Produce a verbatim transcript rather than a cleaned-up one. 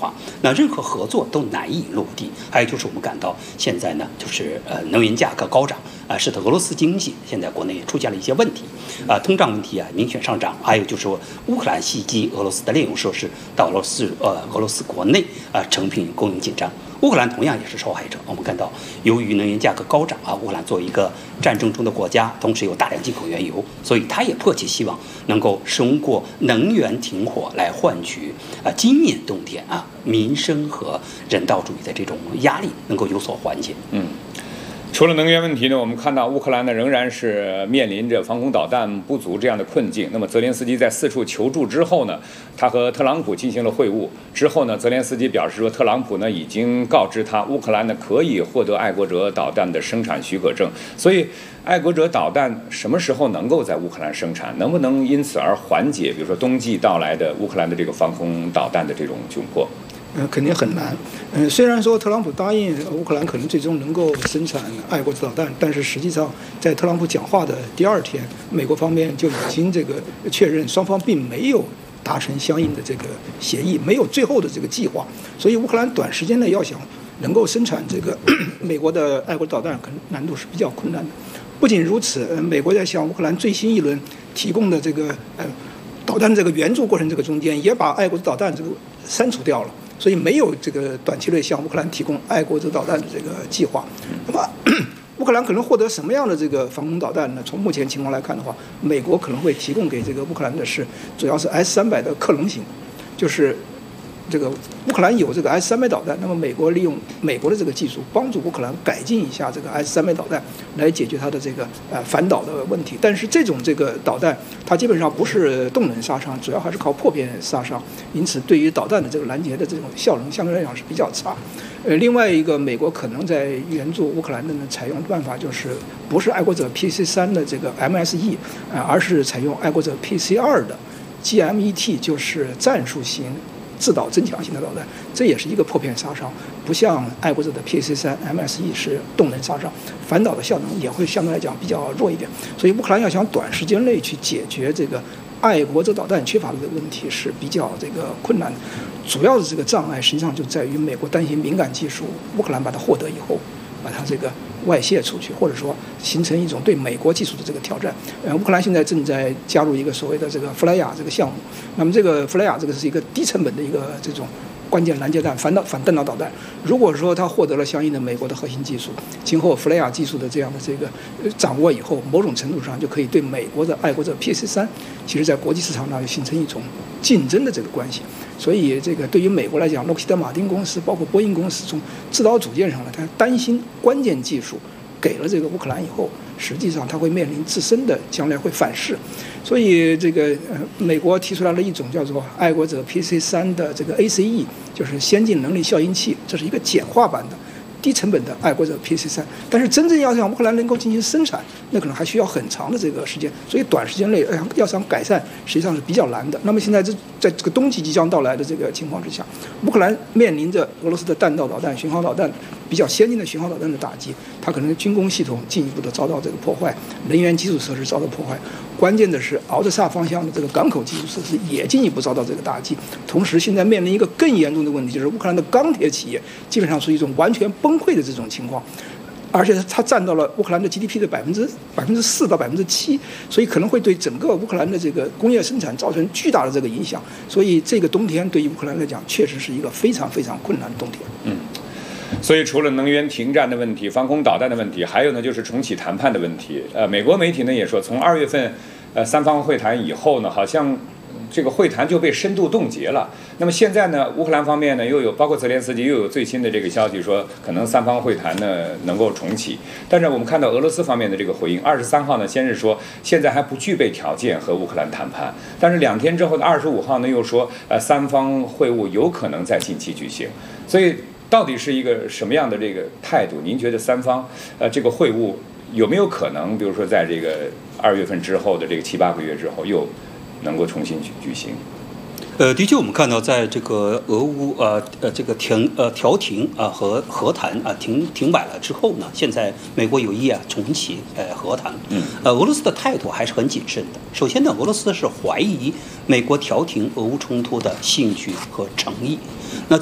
话，那任何合作都难以落地。还有就是我们感到现在呢，就是呃能源价格高涨啊、呃，使得俄罗斯经济现在国内也出现了一些问题啊、呃，通胀问题啊明显上涨。还有就是说乌克兰袭击俄罗斯的炼油设施，到俄罗斯呃俄罗斯国内啊、呃、成品供应紧张。乌克兰同样也是受害者。我们看到，由于能源价格高涨啊，乌克兰作为一个战争中的国家，同时有大量进口原油，所以他也迫切希望能够通过能源停火来换取啊今年冬天啊民生和人道主义的这种压力能够有所缓解。 嗯。除了能源问题呢，我们看到乌克兰呢仍然是面临着防空导弹不足这样的困境。那么泽连斯基在四处求助之后呢，他和特朗普进行了会晤。之后呢，泽连斯基表示说，特朗普呢已经告知他，乌克兰呢可以获得爱国者导弹的生产许可证。所以，爱国者导弹什么时候能够在乌克兰生产？能不能因此而缓解，比如说冬季到来的乌克兰的这个防空导弹的这种窘迫？ 呃，肯定很难。嗯、呃，虽然说特朗普答应乌克兰可能最终能够生产爱国者导弹，但是实际上在特朗普讲话的第二天，美国方面就已经这个确认双方并没有达成相应的这个协议，没有最后的这个计划。所以乌克兰短时间内要想能够生产这个美国的爱国者导弹，可能难度是比较困难的。不仅如此，呃、美国在向乌克兰最新一轮提供的这个呃导弹这个援助过程这个中间，也把爱国者导弹这个删除掉了。所以没有这个短期内向乌克兰提供爱国者导弹的这个计划。那么，乌克兰可能获得什么样的这个防空导弹呢？从目前情况来看的话，美国可能会提供给这个乌克兰的是主要是 S 三百的克隆型，就是这个乌克兰有这个 S 三百导弹，那么美国利用美国的这个技术，帮助乌克兰改进一下这个 S 三百导弹，来解决它的这个呃反导的问题。但是这种这个导弹，它基本上不是动能杀伤，主要还是靠破片杀伤，因此对于导弹的这个拦截的这种效能相对来讲是比较差。呃，另外一个，美国可能在援助乌克兰的呢，采用的办法就是不是爱国者 P C 三的这个 M S E， 呃，而是采用爱国者 P C 二的 G M E T， 就是战术型自导增强型的导弹，这也是一个破片杀伤，不像爱国者的 P C 三 M S E 是动能杀伤，反导的效能也会相对来讲比较弱一点。所以乌克兰要想短时间内去解决这个爱国者导弹缺乏的这个问题是比较这个困难的。主要的这个障碍实际上就在于美国担心敏感技术，乌克兰把它获得以后，把它这个外泄出去，或者说形成一种对美国技术的这个挑战。呃，乌克兰现在正在加入一个所谓的这个弗莱雅这个项目，那么这个弗莱雅这个是一个低成本的一个这种关键拦截弹、反导反弹道导弹。如果说它获得了相应的美国的核心技术，今后弗莱雅技术的这样的这个掌握以后，某种程度上就可以对美国的爱国者 P C 三，其实在国际市场上就形成一种竞争的这个关系。所以这个对于美国来讲，洛克希德马丁公司包括波音公司从制导组件上呢，他担心关键技术给了这个乌克兰以后，实际上它会面临自身的将来会反噬。所以这个呃，美国提出来了一种叫做爱国者 P C 三的这个 A C E， 就是先进能力效应器，这是一个简化版的低成本的爱国者 P C 三，但是真正要让乌克兰能够进行生产，那可能还需要很长的这个时间，所以短时间内要想改善，实际上是比较难的。那么现在这在这个冬季即将到来的这个情况之下，乌克兰面临着俄罗斯的弹道导弹、巡航导弹比较先进的巡航导弹的打击，它可能军工系统进一步的遭到这个破坏，能源基础设施遭到破坏，关键的是敖德萨方向的这个港口基础设施也进一步遭到这个打击。同时，现在面临一个更严重的问题，就是乌克兰的钢铁企业基本上处于一种完全崩溃的这种情况。而且它占到了乌克兰的 G D P 的百分之百分之四到百分之七，所以可能会对整个乌克兰的这个工业生产造成巨大的这个影响。所以这个冬天对于乌克兰来讲，确实是一个非常非常困难的冬天。 嗯，所以除了能源停战的问题、防空导弹的问题，还有呢就是重启谈判的问题。呃，美国媒体呢也说，从二月份呃三方会谈以后呢，好像这个会谈就被深度冻结了。那么现在呢，乌克兰方面呢又有包括泽连斯基又有最新的这个消息说，可能三方会谈呢能够重启。但是我们看到俄罗斯方面的这个回应，二十三号呢先是说现在还不具备条件和乌克兰谈判，但是两天之后的二十五号呢又说呃三方会晤有可能在近期举行。所以到底是一个什么样的这个态度？您觉得三方呃这个会晤有没有可能，比如说在这个二月份之后的这个七八个月之后又能够重新举举行？ 呃，的确，我们看到，在这个俄乌呃呃这个停呃调停啊、呃、和和谈啊、呃、停停摆了之后呢，现在美国有意啊重启呃和谈。 嗯。 呃，俄罗斯的态度还是很谨慎的。首先呢，俄罗斯是怀疑美国调停俄乌冲突的兴趣和诚意。那